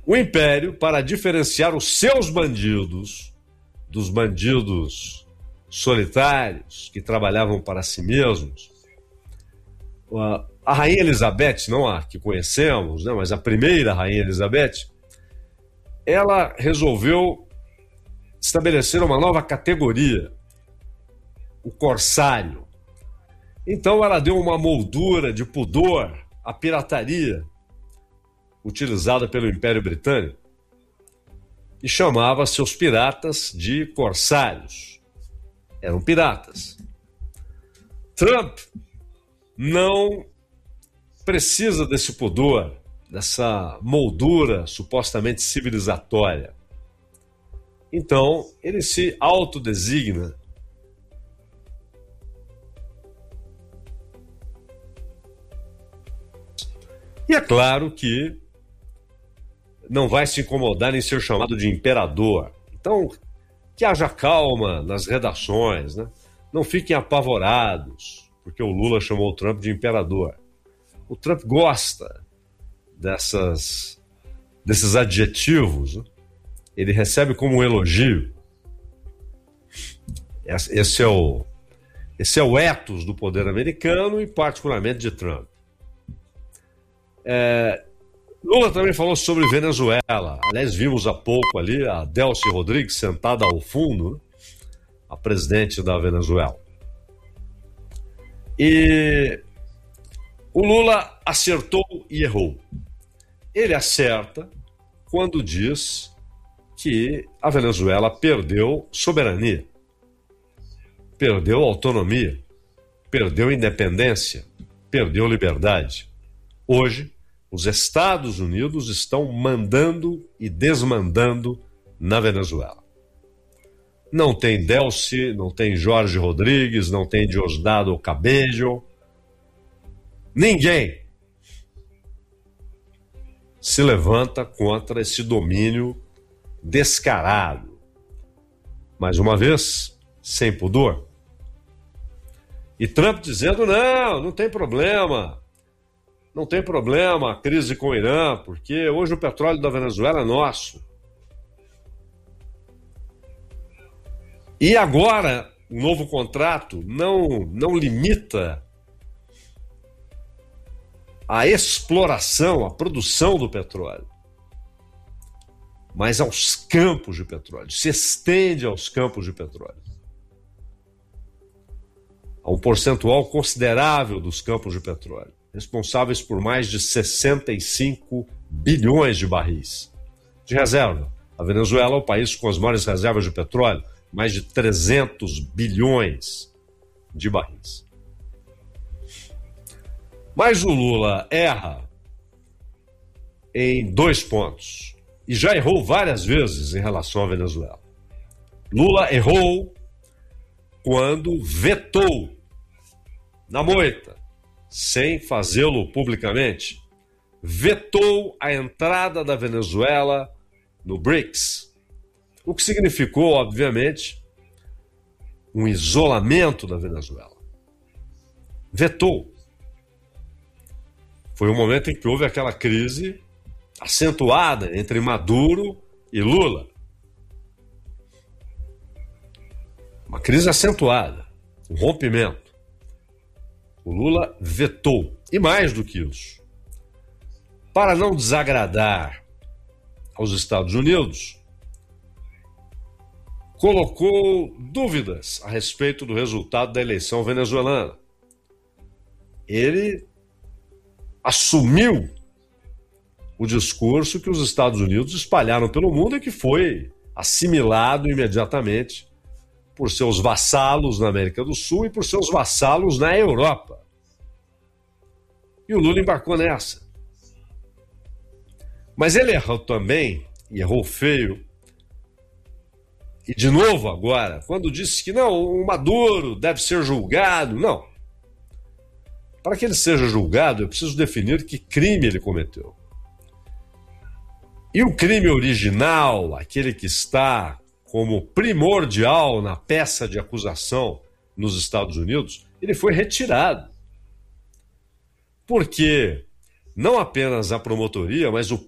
O Império, para diferenciar os seus bandidos dos bandidos solitários que trabalhavam para si mesmos, a Rainha Elizabeth, não a que conhecemos, né, mas a primeira Rainha Elizabeth, ela resolveu estabelecer uma nova categoria, o corsário. Então ela deu uma moldura de pudor à pirataria utilizada pelo Império Britânico e chamava seus piratas de corsários. Eram piratas. Trump não precisa desse pudor, dessa moldura supostamente civilizatória. Então, ele se autodesigna e é claro que não vai se incomodar em ser chamado de imperador. Então, que haja calma nas redações, né? Não fiquem apavorados, porque o Lula chamou o Trump de imperador. O Trump gosta desses adjetivos, né? Ele recebe como um elogio. Esse é o ethos do poder americano e particularmente de Trump. Lula também falou sobre Venezuela. Aliás, vimos há pouco ali a Delcy Rodrigues sentada ao fundo, né? A presidente da Venezuela. E o Lula acertou e errou. Ele acerta quando diz que a Venezuela perdeu soberania, perdeu autonomia, perdeu independência, perdeu liberdade. Hoje, os Estados Unidos estão mandando e desmandando na Venezuela. Não tem Delcy, não tem Jorge Rodrigues, não tem Diosdado Cabello. Ninguém se levanta contra esse domínio descarado. Mais uma vez, sem pudor. E Trump dizendo, não tem problema. Não tem problema a crise com o Irã, porque hoje o petróleo da Venezuela é nosso. E agora, o novo contrato não limita a exploração, a produção do petróleo, mas aos campos de petróleo, se estende aos campos de petróleo. A um percentual considerável dos campos de petróleo, responsáveis por mais de 65 bilhões de barris de reserva. A Venezuela é o país com as maiores reservas de petróleo, mais de 300 bilhões de barris. Mas o Lula erra em 2 pontos. E já errou várias vezes em relação à Venezuela. Lula errou quando vetou na moita, sem fazê-lo publicamente, vetou a entrada da Venezuela no BRICS, o que significou, obviamente, um isolamento da Venezuela. Vetou. Foi o momento em que houve aquela crise acentuada entre Maduro e Lula. Uma crise acentuada, um rompimento. O Lula vetou. E mais do que isso, para não desagradar aos Estados Unidos, colocou dúvidas a respeito do resultado da eleição venezuelana. Ele assumiu o discurso que os Estados Unidos espalharam pelo mundo e que foi assimilado imediatamente por seus vassalos na América do Sul e por seus vassalos na Europa. E o Lula embarcou nessa. Mas ele errou também, e errou feio, e de novo agora, quando disse que não, o Maduro deve ser julgado. Não. Para que ele seja julgado, eu preciso definir que crime ele cometeu. E o crime original, aquele que está como primordial na peça de acusação nos Estados Unidos, ele foi retirado. Porque não apenas a promotoria, mas o